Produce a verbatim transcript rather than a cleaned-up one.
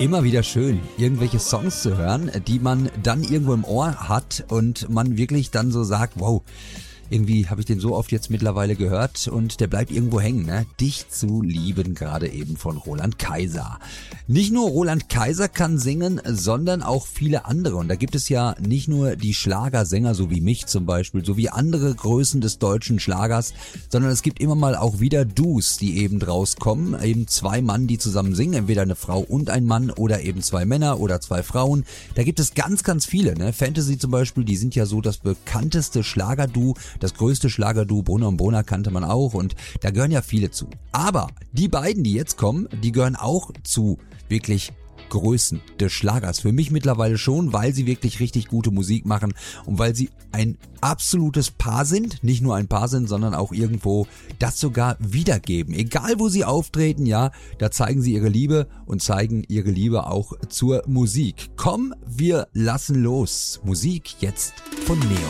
Immer wieder schön, irgendwelche Songs zu hören, die man dann irgendwo im Ohr hat und man wirklich dann so sagt, wow, irgendwie habe ich den so oft jetzt mittlerweile gehört und der bleibt irgendwo hängen, ne? Dich zu lieben, gerade eben von Roland Kaiser. Nicht nur Roland Kaiser kann singen, sondern auch viele andere. Und da gibt es ja nicht nur die Schlagersänger, so wie mich zum Beispiel, so wie andere Größen des deutschen Schlagers, sondern es gibt immer mal auch wieder Duos, die eben draus kommen. Eben zwei Mann, die zusammen singen, entweder eine Frau und ein Mann oder eben zwei Männer oder zwei Frauen. Da gibt es ganz, ganz viele, ne? Fantasy zum Beispiel, die sind ja so das bekannteste Schlagerduo. Das größte Schlagerduo, Brunner und Brunner, kannte man auch und da gehören ja viele zu. Aber die beiden, die jetzt kommen, die gehören auch zu wirklich Größen des Schlagers. Für mich mittlerweile schon, weil sie wirklich richtig gute Musik machen und weil sie ein absolutes Paar sind. Nicht nur ein Paar sind, sondern auch irgendwo das sogar wiedergeben. Egal wo sie auftreten, ja, da zeigen sie ihre Liebe und zeigen ihre Liebe auch zur Musik. Komm, wir lassen los. Musik jetzt von Neo.